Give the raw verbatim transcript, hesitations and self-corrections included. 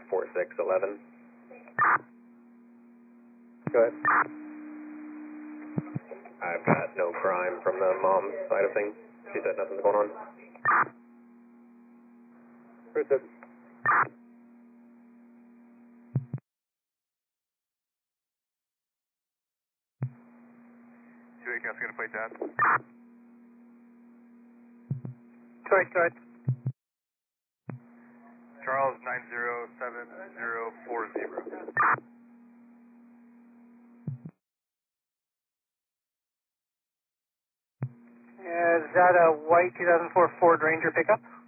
four six eleven. Go ahead. I've got no crime from the mom's side of things. She said nothing's going on. Proceed. two eight, gonna play that. Correct, correct. Charles, nine zero seven zero four zero. Is that a white two thousand four Ford Ranger pickup?